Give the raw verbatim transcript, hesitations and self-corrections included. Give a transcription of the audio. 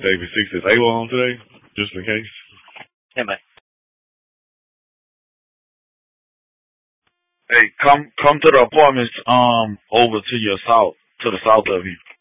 David Six is Ava on today, just in case. Yeah, man. Hey, come come to the apartments um over to your south to the south of you.